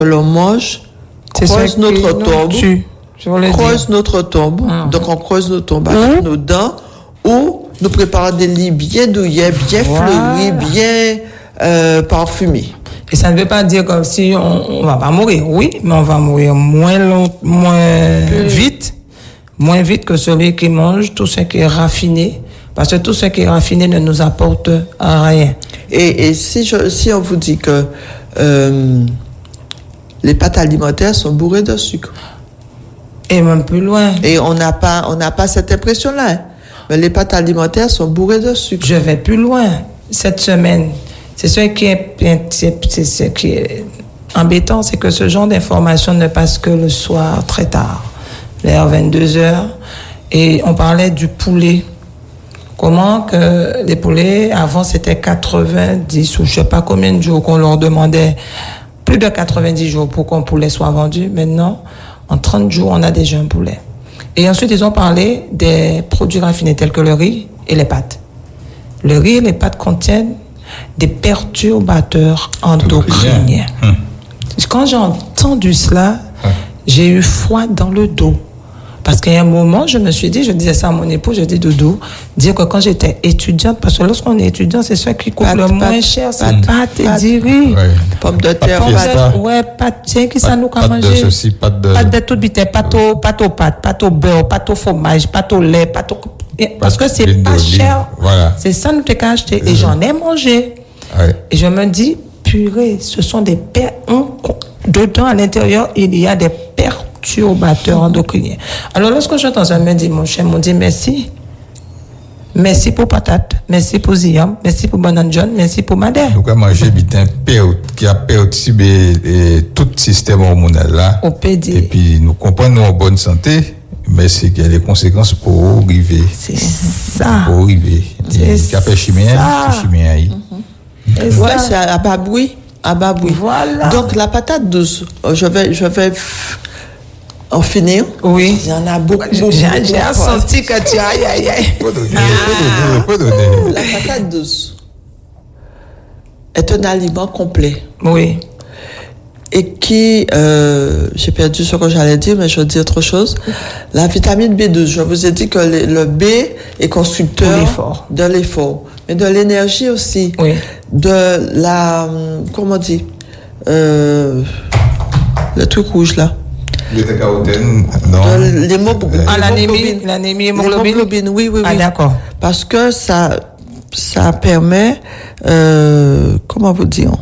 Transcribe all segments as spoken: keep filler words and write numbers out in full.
l'on mange creuse notre tombe, creuse notre tombe, ah. donc on creuse notre tombe avec mmh. nos dents, ou nous préparons des lits bien douillets, bien voilà. fleuris, bien euh, parfumés. Et ça ne veut pas dire comme si on, on va pas mourir, oui, mais on va mourir moins long, moins mmh. vite, moins vite que celui qui mange tout ce qui est raffiné, parce que tout ce qui est raffiné ne nous apporte rien. Et, et si, je, si on vous dit que euh, les pâtes alimentaires sont bourrées de sucre. Et même plus loin. Et on n'a pas, on n'a pas cette impression-là. Hein. Mais les pâtes alimentaires sont bourrées de sucre. Je vais plus loin. Cette semaine, c'est ce qui est, c'est, c'est ce qui est embêtant, c'est que ce genre d'information ne passe que le soir, très tard, vers vingt-deux heures. Et on parlait du poulet. Comment que les poulets, avant, c'était quatre-vingt-dix ou je sais pas combien de jours qu'on leur demandait. Plus de quatre-vingt-dix jours pour qu'un poulet soit vendu. Maintenant, en trente jours, on a déjà un poulet. Et ensuite, ils ont parlé des produits raffinés tels que le riz et les pâtes. Le riz et les pâtes contiennent des perturbateurs endocriniens. Hum. Quand j'ai entendu cela, hum. j'ai eu froid dans le dos. Parce qu'à un moment, je me suis dit, je disais ça à mon époux, je dis Doudou, dire que quand j'étais étudiante, parce que lorsqu'on est étudiant, c'est ça qui coûte pâte, le moins pâte, cher, c'est pâte et du riz. Ouais. Pommes de terre, pâte. Ouais, pâte, c'est qui ça nous a mangé. Pâte de ceci, pâte de... Pâte de toute vitesse, pâte au, pâte au pâte, pâte au beurre, pâte au fromage, pâte au lait, pâte au... Parce que c'est pas cher. Voilà. C'est ça nous t'ai acheté. Et j'en ai mangé. Ouais. Et je me dis, purée, ce sont des per... Dedans, à l'intérieur, il y a des perturbateurs endocriniens. Alors, lorsque j'entends ça, je me dis, mon cher, me dit merci. Merci pour patate, merci pour ziam, merci pour banane jaune, merci pour madère. Donc, à manger bitin qui a perturbé tout le système hormonal là. On peut dire. Et puis, nous comprenons en bonne santé, mais c'est qu'il y a des conséquences pour arriver. C'est ça. Pour arriver. C'est ça. Café chimien, c'est chimien. Mm-hmm. Ouais, c'est à baboui. À baboui. Voilà. Donc, la patate douce, je vais, je vais en finir. Oui. Il y en a beaucoup. beaucoup j'ai j'ai senti que tu aïe, aïe, aïe. Faut donner, ah. faut donner, faut donner. La patate douce est un aliment complet. Oui. Et qui, euh, j'ai perdu ce que j'allais dire, mais je vais dire autre chose. La vitamine B douze, je vous ai dit que le, le B est constructeur l'effort. de l'effort, mais de l'énergie aussi. Oui. De la, comment on dit, euh, le truc rouge là. Bêta-carotène, non. De l'hémoglobine. Ah, l'anémie, l'anémie hémoglobine. L'hémoglobine, oui, oui, oui. Ah, d'accord. Parce que ça, ça permet, euh, comment vous dire?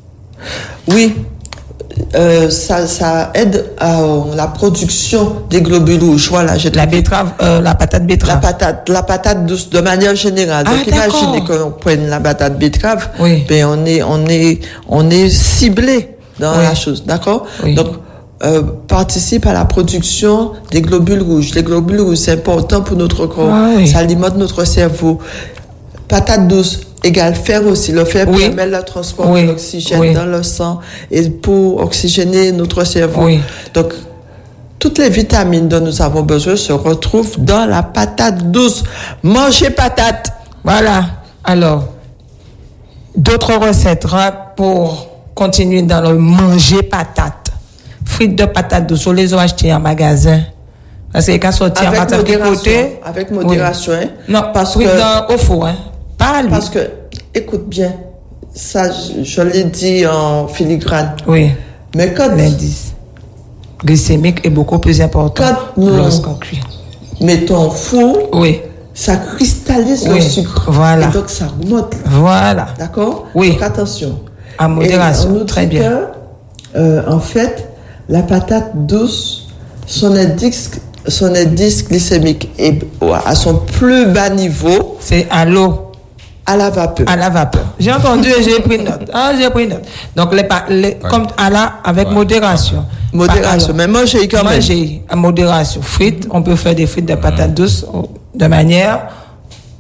Oui. Euh, ça, ça aide à euh, la production des globules rouges. Voilà, j'ai la betterave, euh, la patate betterave. La patate, la patate douce de manière générale. Ah, donc, d'accord. imaginez qu'on prenne la patate betterave. Oui. Ben, on est, on est, on est ciblé dans oui. la chose. D'accord? Oui. Donc, euh, participe à la production des globules rouges. Les globules rouges, c'est important pour notre corps. Ah, oui. Ça alimente notre cerveau. Patate douce égale fer aussi. Le fer oui. permet le transport oui. de l'oxygène oui. dans le sang et pour oxygéner notre cerveau. Oui. Donc, toutes les vitamines dont nous avons besoin se retrouvent dans la patate douce. Mangez patate. Voilà. Alors, d'autres recettes pour continuer dans le manger patate. Frites de patate douce, on les a achetées en magasin. Parce qu'il y a sortir avec à modération, côté. avec modération. Oui. Hein, non, parce frites que dans, au four, hein. Pas à lui. Parce que, écoute bien, ça, je, je l'ai dit en filigrane. Oui. Mais quand l'indice glycémique est beaucoup plus important quand nous lorsqu'on cuit. Mettons au four, oui. ça cristallise oui. le sucre. Voilà. Et donc ça remonte. Voilà. D'accord? Oui. Donc attention. À modération. Et on nous très dit bien. Que, euh, en fait, la patate douce, son indice, son indice glycémique est à son plus bas niveau. C'est à l'eau. À la vapeur. À la vapeur. J'ai entendu et j'ai pris note. Ah, j'ai pris note. Donc, les, les, ouais. comme à la, avec ouais. modération. Modération. Mais manger quand même. Manger à modération. Frites, on peut faire des frites de patates douces de manière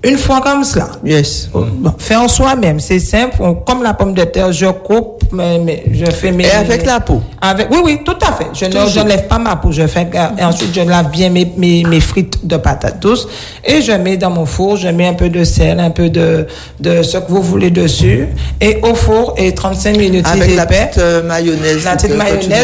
Une fois comme cela. Yes. Bon, fait en soi-même, c'est simple. On, comme la pomme de terre, je coupe, mais, mais je fais mes... Et avec mes, la peau? Avec, oui, oui, tout à fait. Je ne lève pas ma peau. Je fais, et ensuite, je lave bien mes, mes, mes frites de patates douces et je mets dans mon four, je mets un peu de sel, un peu de, de ce que vous voulez dessus et au four et trente-cinq minutes. Avec la petite euh, mayonnaise. La petite mayonnaise.